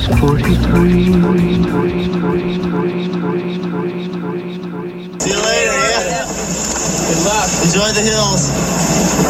43. See you later, yeah? Good luck. Enjoy the hills.